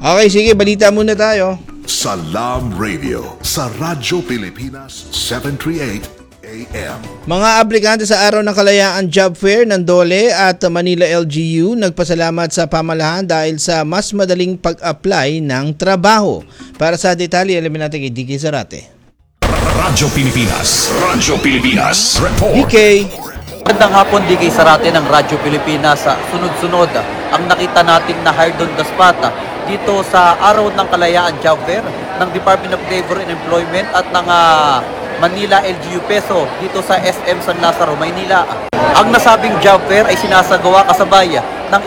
Okay, sige, balita muna tayo. Salam Radio sa Radyo Pilipinas 738 AM. Mga aplikante sa Araw ng Kalayaan Job Fair ng Dole at Manila LGU nagpasalamat sa pamahalaan dahil sa mas madaling pag-apply ng trabaho. Para sa detalye, alamin natin kay DK Zarate. Radyo Pilipinas Report. DK. Magandang hapon, DK Zarate ng Radyo Pilipinas. Sunod-sunod ang nakita nating na Hardon Daspata dito sa Araw ng Kalayaan Job Fair ng Department of Labor and Employment at ng Manila LGU Peso dito sa SM San Lazaro, Maynila. Ang nasabing job fair ay sinasagawa kasabay ng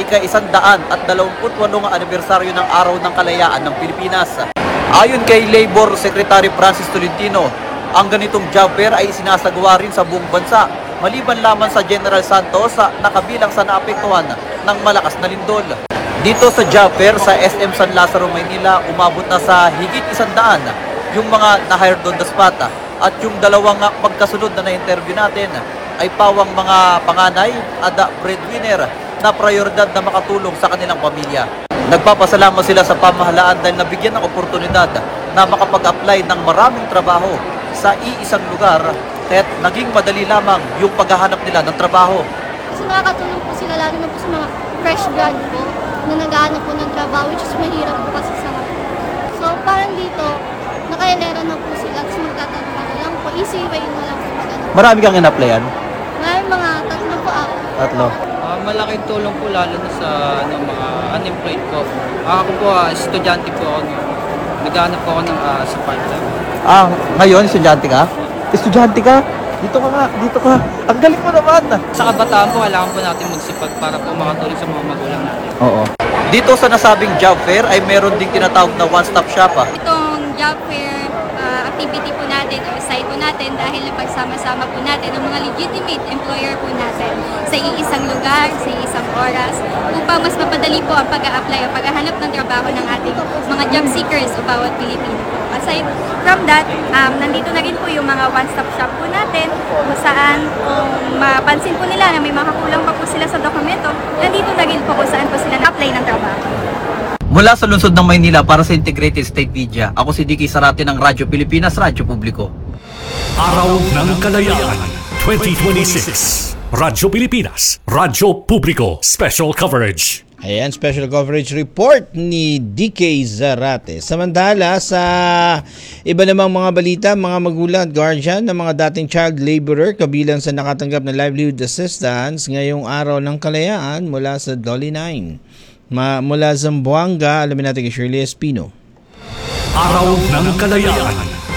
ika-128 anibersaryo ng Araw ng Kalayaan ng Pilipinas. Ayon kay Labor Secretary Francis Tolentino, ang ganitong job fair ay sinasagawa rin sa buong bansa, maliban lamang sa General Santos na kabilang sa naapektuhan ng malakas na lindol. Dito sa job fair sa SM San Lazaro, Maynila, umabot na sa higit 100 yung mga na-hire doon Daspata. At yung dalawang pagkasunod na na-interview natin ay pawang mga panganay at breadwinner na prioridad na makatulong sa kanilang pamilya. Nagpapasalamat sila sa pamahalaan dahil nabigyan ng oportunidad na makapag-apply ng maraming trabaho sa iisang lugar at naging madali lamang yung paghahanap nila ng trabaho. Kasi nakakatulong po sila lalo na po sa mga fresh grad po na nag-aanap po ng trabaho, which is mahirap po kasi sa mga. So parang dito, nakailera na po sila at magtatanong na lang po, easy way na lang po magano. Marami kang in-applyan? May mga 3 po ako. 3. Malaking tulong po lalo na sa mga unemployed ko. Ako po, estudyante po ako. Naghahanap po ako ng sa part-time. Ngayon, estudyante ka? Estudyante ka? Dito ka nga, dito ka. Ang galing mo naman. Sa kabataan po, kailangan po natin magsipag para po makatulong sa mga magulang natin. Oo. Dito sa nasabing job fair ay meron ding tinatawag na one-stop shop. Itong job fair activity po natin o site po natin dahil napagsama-sama po natin ang mga legitimate employer po natin sa iisang lugar, sa iisang oras upang mas mapadali po ang pag-a-apply o paghahanap ng trabaho ng ating mga job seekers o bawat Pilipino. Aside from that, nandito na rin po yung mga one-stop shop po natin kung saan kung mapansin po nila na may mga kulang pa po sila sa dokumento, nandito na rin po kung saan po sila na-apply ng trabaho. Mula sa lungsod ng Maynila para sa Integrated State Media, ako si DK Zarate ng Radyo Pilipinas, Radyo Publiko. Araw ng Kalayaan 2026. Radyo Pilipinas, Radyo Publiko, Special Coverage. Ayan, special coverage report ni DK Zarate. Samantala sa iba namang mga balita, mga magulang at guardian ng mga dating child laborer kabilang sa nakatanggap na livelihood assistance ngayong Araw ng Kalayaan mula sa Dole 9. Mula Zamboanga, alamin natin kay Shirley Espino. Araw ng Kalayaan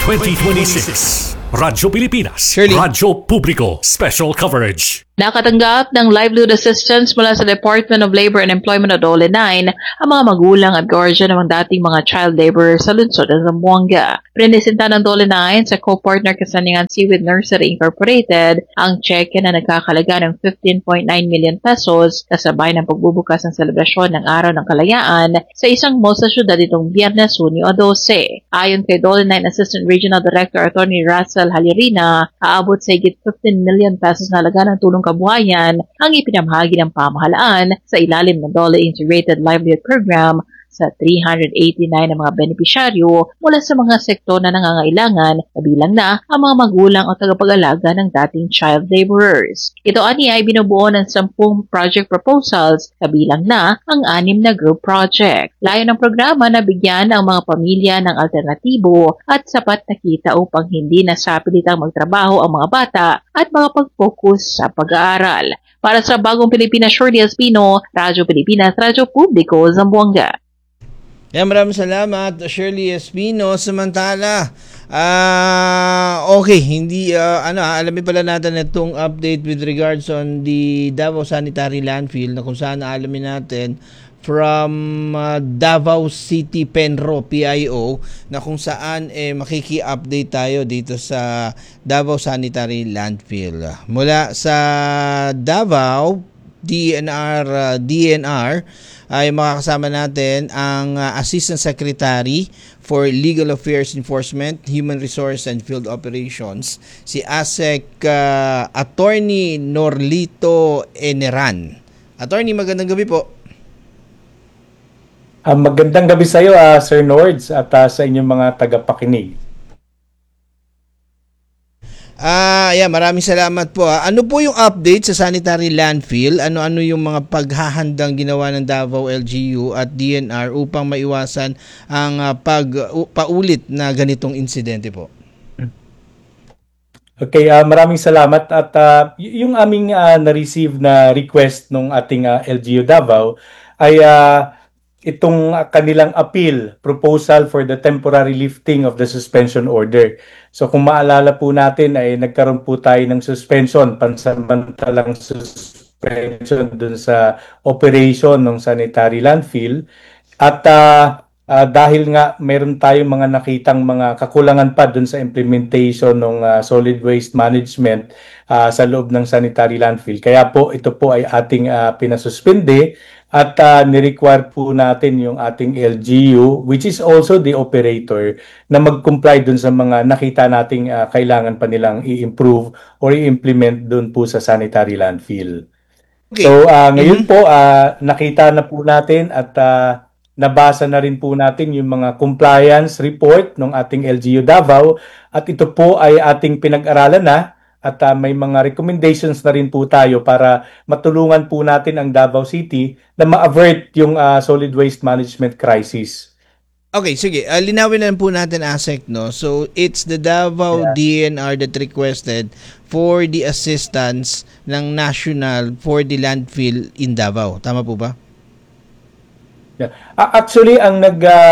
2026. Radyo Pilipinas, Shirley. Radyo Publiko, Special Coverage. Nakatanggap ng livelihood assistance mula sa Department of Labor and Employment o Dole 9 ang mga magulang at guardian ng mga dating mga child laborer sa lungsod ng Zamboanga. Prinisenta ng Dole 9 sa co-partner Kasaningan Seaweed Nursery Incorporated ang cheque na nagkakalaga ng 15.9 million pesos kasabay ng pagbubukas ng selebrasyon ng Araw ng Kalayaan sa isang mall sa syudad itong Biyernes, Hunyo 12. Ayon kay Dole 9 Assistant Regional Director Attorney Russell Halirina, aabot sa higit 15 million pesos na halaga ng tulong kabuhayan ang ipinamahagi ng pamahalaan sa ilalim ng Dole Integrated Livelihood Program sa 389 na mga benepisyaryo mula sa mga sektor na nangangailangan, kabilang na ang mga magulang o tagapag-alaga ng dating child laborers. Ito ani ay binubuo ng 10 project proposals, kabilang na ang 6 na group project. Layo ng programa na bigyan ang mga pamilya ng alternatibo at sapat na kita upang hindi nasapilitang magtrabaho ang mga bata at makapag-focus sa pag-aaral. Para sa Bagong Pilipinas, Shirley Espino, Radyo Pilipinas, Radyo Publiko, Zamboanga. Yan, maraming salamat, Shirley Espino. Samantala, okay, hindi, alamin pala natin itong update with regards on the Davao Sanitary Landfill na kung saan alamin natin from Davao City Penro PIO na kung saan makiki-update tayo dito sa Davao Sanitary Landfill. Mula sa Davao DNR ay makakasama natin ang Assistant Secretary for Legal Affairs Enforcement, Human Resource and Field Operations, si ASEC Attorney Norlito Eneran. Attorney, magandang gabi po. Magandang gabi sa iyo, Sir Nords, at sa inyong mga tagapakinig. Yeah, maraming salamat po. Ano po yung update sa sanitary landfill? Ano-ano yung mga paghahandang ginawa ng Davao LGU at DNR upang maiwasan ang paulit na ganitong insidente po? Okay, maraming salamat at yung aming na-receive na request ng ating LGU Davao ay itong kanilang appeal, proposal for the temporary lifting of the suspension order. So kung maalala po natin ay nagkaroon po tayo ng suspension, pansamantalang suspension dun sa operation ng sanitary landfill at dahil nga meron tayong mga nakitang mga kakulangan pa dun sa implementation ng solid waste management sa loob ng sanitary landfill. Kaya po ito po ay ating pinasuspende at ni-require po natin yung ating LGU, which is also the operator, na mag-comply dun sa mga nakita nating kailangan pa nilang i-improve or i-implement dun po sa sanitary landfill. Okay. So ngayon po nakita na po natin at nabasa na rin po natin yung mga compliance report ng ating LGU Davao at ito po ay ating pinag-aralan na at may mga recommendations na rin po tayo para matulungan po natin ang Davao City na ma-avert yung solid waste management crisis. Okay, sige. Linawin na po natin, ASEC, no? So, it's the Davao DNR that requested for the assistance ng national for the landfill in Davao. Tama po ba? Yeah. Actually, ang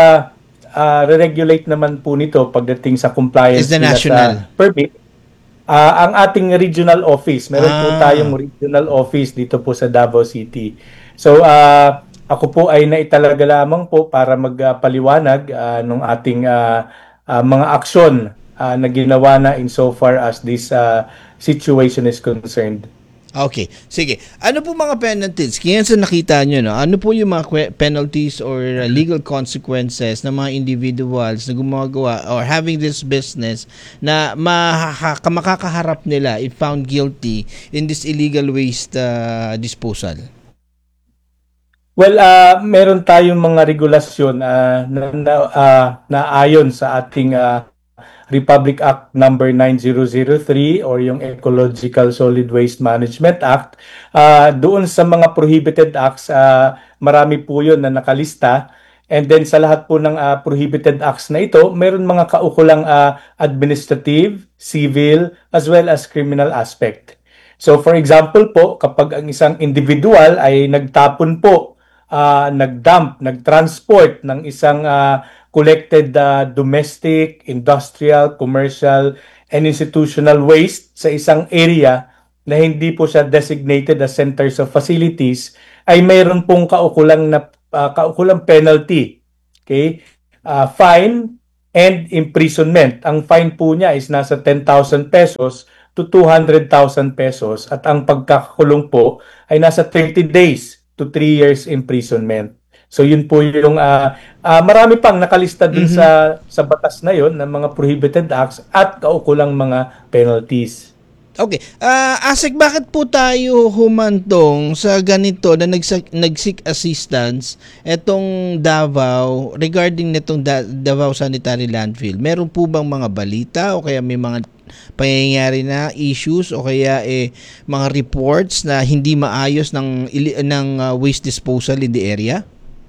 re-regulate naman po nito pagdating sa compliance is the national sa permit, ang ating regional office. Meron po tayong regional office dito po sa Davao City. So, ako po ay naitalaga lamang po para magpaliwanag ng ating mga aksyon na ginawa na insofar as this situation is concerned. Okay, sige. Ano po mga penalties? Kaya sa nakita nyo, no? Ano po yung mga penalties or legal consequences ng mga individuals na gumagawa or having this business na makakaharap nila if found guilty in this illegal waste disposal? Well, meron tayong mga regulasyon na ayon sa ating Republic Act number 9003 or yung Ecological Solid Waste Management Act. Doon sa mga prohibited acts, marami po yun na nakalista. And then sa lahat po ng prohibited acts na ito, meron mga kaukulang administrative, civil, as well as criminal aspect. So for example po, kapag ang isang individual ay nagtapon po, nagdump, nagtransport ng isang collected domestic, industrial, commercial, and institutional waste sa isang area na hindi po siya designated as centers of facilities, ay mayroon pong kaukulang penalty. Okay? Fine and imprisonment. Ang fine po niya is nasa 10,000 pesos to 200,000 pesos at ang pagkakakulong po ay nasa 30 days to 3 years imprisonment. So yun po yung marami pang nakalista dun sa batas na yon ng mga prohibited acts at kaukulang mga penalties. Okay. ASEC, bakit po tayo humantong sa ganito na nag-seek assistance etong Davao regarding nitong Davao Sanitary Landfill? Meron po bang mga balita o kaya may mga pangyayari na issues o kaya mga reports na hindi maayos ng waste disposal in the area?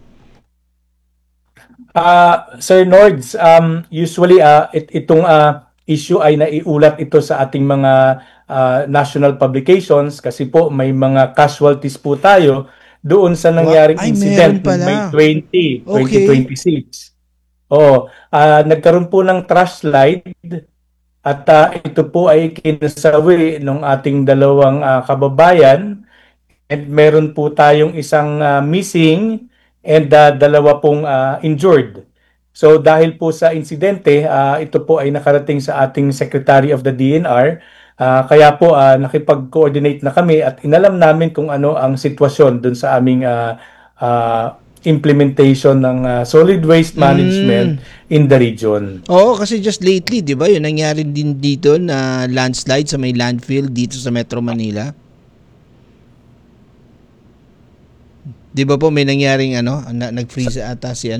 Sir Nords, usually itong issue ay naiulat ito sa ating mga national publications kasi po may mga casualties po tayo doon sa nangyaring incident noong May 20, 2026. Oo, nagkaroon po ng trash slide at ito po ay kinasawi ng ating dalawang kababayan and meron po tayong isang missing and dalawa pong injured. So dahil po sa insidente, ito po ay nakarating sa ating Secretary of the DNR. Kaya po nakipag-coordinate na kami at inalam namin kung ano ang sitwasyon dun sa aming implementation ng solid waste management in the region. Oo, kasi just lately, di ba, yun nangyari din dito na landslide sa may landfill dito sa Metro Manila. Di ba po may nangyaring nag-freeze ata si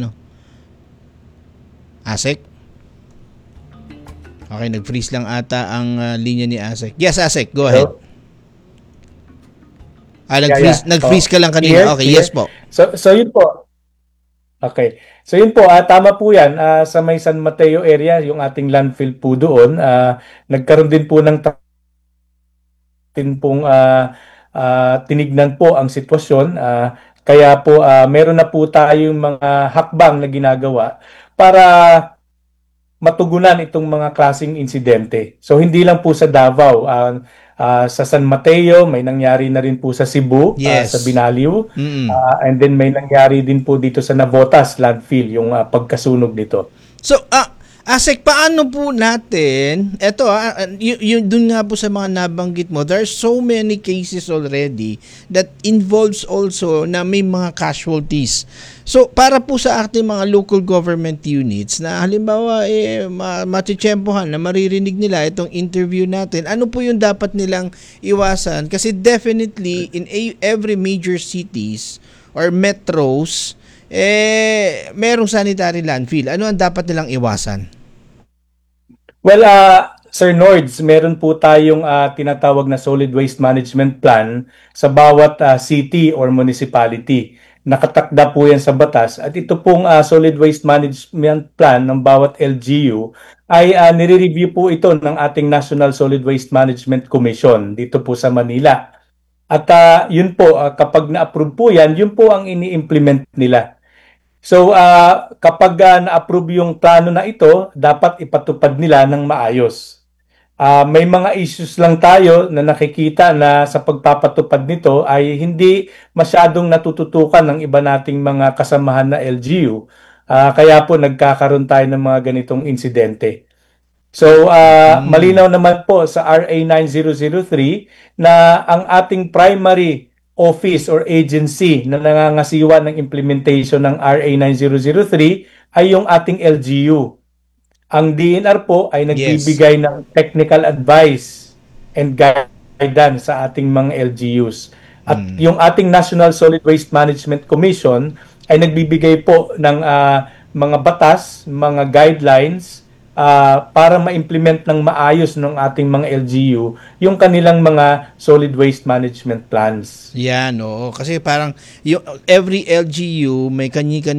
Asek? Okay, nag-freeze lang ata ang linya ni Asek. Yes, Asek, go ahead. Nag-freeze ka lang kanina. Okay, yes po. So yun po. Okay. So yun po, tama po yan. Sa may San Mateo area, yung ating landfill po doon, nagkaroon din po ng tinignan po ang sitwasyon. Kaya po meron na po tayong mga hakbang na ginagawa para matugunan itong mga klaseng insidente. So hindi lang po sa Davao, sa San Mateo, may nangyari na rin po sa Cebu, Yes. sa Binaliw, and then may nangyari din po dito sa Navotas landfill, yung pagkasunog nito. So, Asek, paano po natin, dun nga po sa mga nabanggit mo, there are so many cases already that involves also na may mga casualties. So, para po sa ating mga local government units na halimbawa, matitsyempohan na maririnig nila itong interview natin, ano po yung dapat nilang iwasan? Kasi definitely, in every major cities or metros, merong sanitary landfill. Ano ang dapat nilang iwasan? Well, Sir Nords, meron po tayong tinatawag na solid waste management plan sa bawat city or municipality. Nakatakda po yan sa batas at ito pong solid waste management plan ng bawat LGU ay nire-review po ito ng ating National Solid Waste Management Commission dito po sa Manila. At yun po, kapag na-approve po yan, yun po ang ini-implement nila. So, kapag na-approve yung plano na ito, dapat ipatupad nila ng maayos. May mga issues lang tayo na nakikita na sa pagpapatupad nito ay hindi masyadong natututukan ng iba nating mga kasamahan na LGU. Kaya po nagkakaroon tayo ng mga ganitong insidente. So, malinaw naman po sa RA 9003 na ang ating primary office or agency na nangangasiwa ng implementation ng RA 9003 ay yung ating LGU. Ang DNR po ay nagbibigay ng technical advice and guidance sa ating mga LGUs. At yung ating National Solid Waste Management Commission ay nagbibigay po ng mga batas, mga guidelines para ma-implement ng maayos ng ating mga LGU yung kanilang mga solid waste management plans. Yan, oo. Kasi parang every LGU may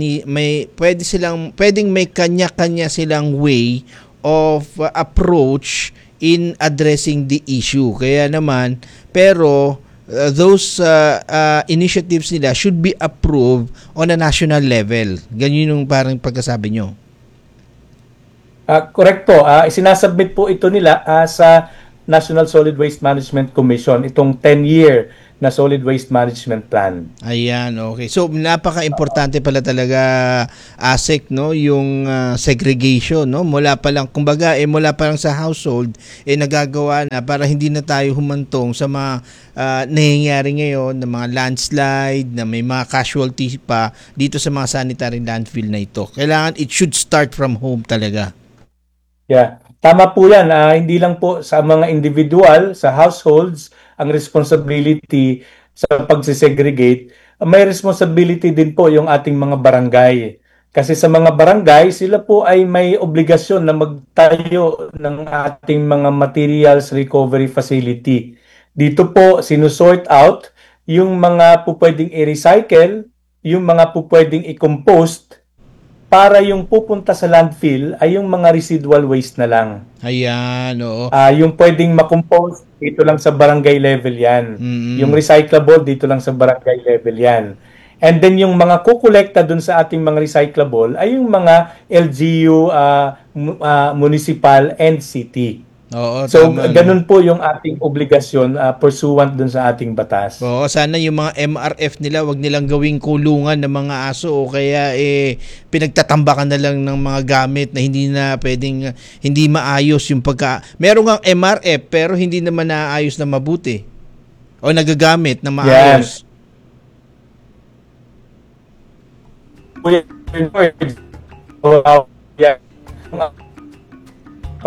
pwedeng may kanya-kanya silang way of approach in addressing the issue. Kaya naman, pero those initiatives nila should be approved on a national level. Ganyan yung parang pagkasabi nyo. Correct po. Isinasubmit po ito nila sa National Solid Waste Management Commission, itong 10-year na Solid Waste Management Plan. Ayan, okay. So, napaka-importante pala talaga, Asek, no? Yung segregation, no? Mula pa lang sa household, nagagawa na para hindi na tayo humantong sa mga nangyayari ngayon, na mga landslide, na may mga casualties pa dito sa mga sanitary landfill na ito. Kailangan, it should start from home talaga. Yeah. Tama po yan. Hindi lang po sa mga individual, sa households, ang responsibility sa pagsisegregate. May responsibility din po yung ating mga barangay. Kasi sa mga barangay, sila po ay may obligasyon na magtayo ng ating mga materials recovery facility. Dito po sinusort out yung mga po pwedeng i-recycle, yung mga po pwedeng i-compost, para yung pupunta sa landfill ay yung mga residual waste na lang. Ayan, oo. Yung pwedeng makompose, dito lang sa barangay level yan. Yung recyclable, dito lang sa barangay level yan. And then yung mga kukolekta dun sa ating mga recyclable ay yung mga LGU, municipal, and city. Oo, so, tama, ganun po yung ating obligasyon pursuant dun sa ating batas. Oo, sana yung mga MRF nila, wag nilang gawing kulungan ng mga aso o kaya pinagtatambakan na lang ng mga gamit na hindi na pwedeng, hindi maayos yung meron kang MRF pero hindi naman naayos na mabuti o nagagamit na maayos. Yeah.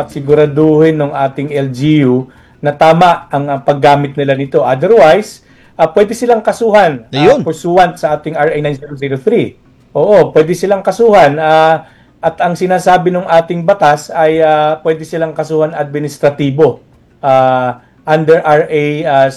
Siguraduhin ng ating LGU na tama ang paggamit nila nito. Otherwise, pwede silang kasuhan Ayun. pursuant sa ating RA 9003. Oo, pwede silang kasuhan at ang sinasabi ng ating batas ay pwede silang kasuhan administratibo under RA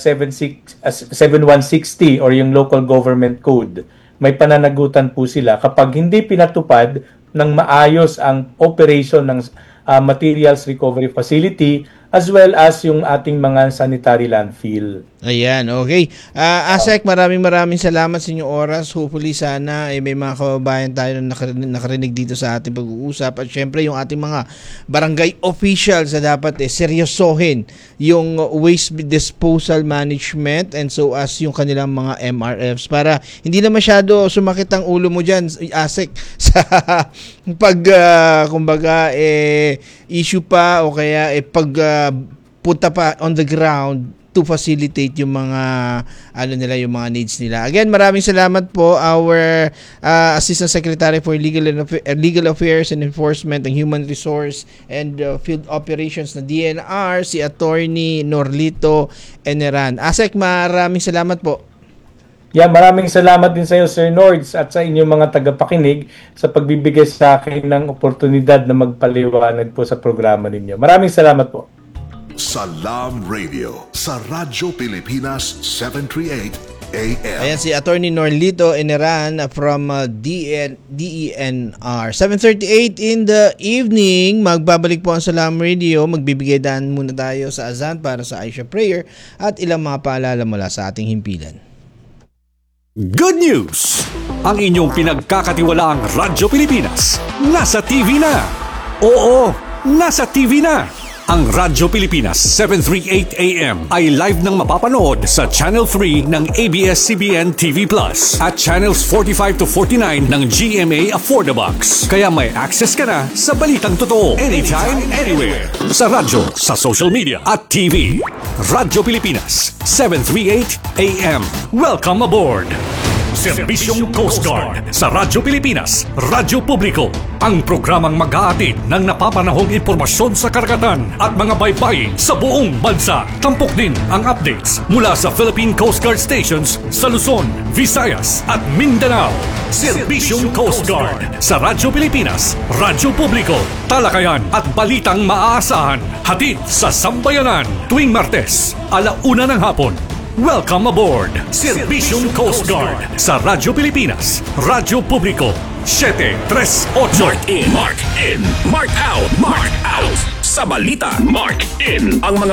7160 or yung Local Government Code. May pananagutan po sila kapag hindi pinatupad ng maayos ang operation ng materials recovery facility as well as yung ating mga sanitary landfill. Ayan, okay. Asek, maraming salamat sa inyong oras. Hopefully sana may mga kababayan tayo na nakarinig dito sa ating pag-uusap. At syempre yung ating mga barangay officials na dapat seryosohin yung waste disposal management and so as yung kanilang mga MRFs para hindi na masyado sumakit ang ulo mo dyan, Asek, sa pag kumbaga issue pa o kaya pag punta pa on the ground to facilitate yung mga yung mga needs nila. Again, maraming salamat po our Assistant Secretary for Legal Affairs and Enforcement and Human Resource and Field Operations na DNR, si Attorney Norlito Eneran. Asek, maraming salamat po. Yeah, maraming salamat din sa iyo, Sir Nords, at sa inyong mga tagapakinig sa pagbibigay sa akin ng oportunidad na magpaliwanag po sa programa ninyo. Maraming salamat po. Salam Radio sa Radyo Pilipinas 738 AM. Ayan si Attorney Norlito Eneran from DENR. 7:38 in the evening. Magbabalik po ang Salam Radio. Magbibigay daan muna tayo sa azan para sa Aisha Prayer at ilang mga paalala mula sa ating himpilan. Good news! Ang inyong pinagkakatiwalaang Radyo Pilipinas nasa TV na. Oo, nasa TV na. Ang Radyo Pilipinas 738 AM ay live nang mapapanood sa Channel 3 ng ABS-CBN TV Plus at Channels 45 to 49 ng GMA Affordabox. Kaya may access ka na sa balitang totoo anytime, anywhere. Sa radyo, sa social media at TV. Radyo Pilipinas 738 AM. Welcome aboard! Serbisyong Coast Guard sa Radyo Pilipinas, Radyo Publiko. Ang programang mag-aatid ng napapanahong impormasyon sa karagatan at mga baybayin sa buong bansa. Tampok din ang updates mula sa Philippine Coast Guard stations sa Luzon, Visayas at Mindanao. Serbisyong Coast Guard sa Radyo Pilipinas, Radyo Publiko. Talakayan at balitang maaasahan. Hatid sa Sambayanan tuwing Martes, 1:00 ng hapon. Welcome aboard! Serbisyong Coast Guard sa Radyo Pilipinas, Radyo Publiko, 738. Mark in, mark in, mark out, mark out. Sa balita, mark in ang mga